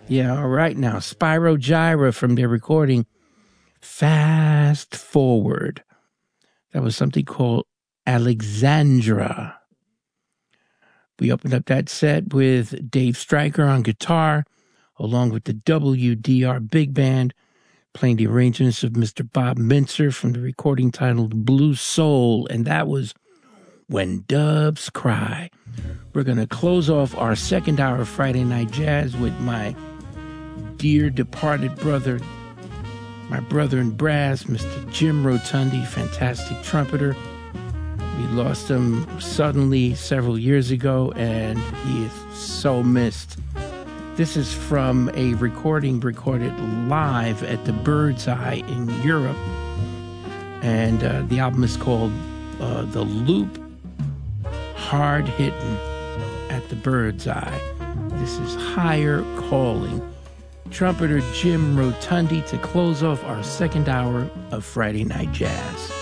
Yeah, all right now. Spyro Gyra from their recording Fast Forward. That was something called Alexandra. We opened up that set with Dave Stryker on guitar, along with the WDR Big Band, playing the arrangements of Mr. Bob Mintzer from the recording titled Blue Soul, and that was When Doves Cry. We're going to close off our second hour of Friday Night Jazz with my dear departed brother, my brother in brass, Mr. Jim Rotundi, fantastic trumpeter. We lost him suddenly several years ago, and he is so missed. This is from a recording recorded live at the Bird's Eye in Europe, and the album is called The Loop Hard Hittin' at the Bird's Eye. This is Higher Calling. Trumpeter Jim Rotundi to close off our second hour of Friday Night Jazz.